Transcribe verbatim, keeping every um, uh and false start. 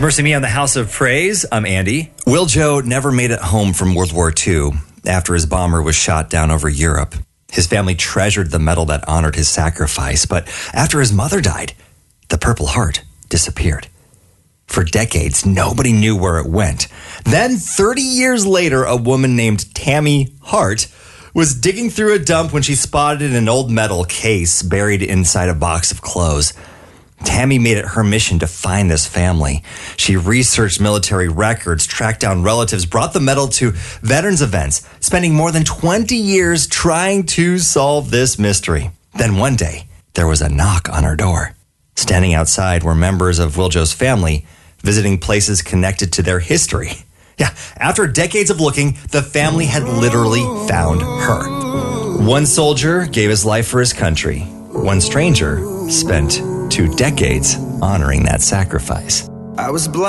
Mercy Me on the House of Praise. I'm Andy. Will Joe never made it home from World War Two after his bomber was shot down over Europe. His family treasured the medal that honored his sacrifice, but after his mother died, the Purple Heart disappeared. For decades, nobody knew where it went. Then, thirty years later, a woman named Tammy Hart was digging through a dump when she spotted an old metal case buried inside a box of clothes. Tammy made it her mission to find this family. She researched military records, tracked down relatives, brought the medal to veterans events, spending more than twenty years trying to solve this mystery. Then one day, there was a knock on her door. Standing outside were members of Will Joe's family, visiting places connected to their history. Yeah, after decades of looking, the family had literally found her. One soldier gave his life for his country. One stranger spent two decades honoring that sacrifice. I was blind.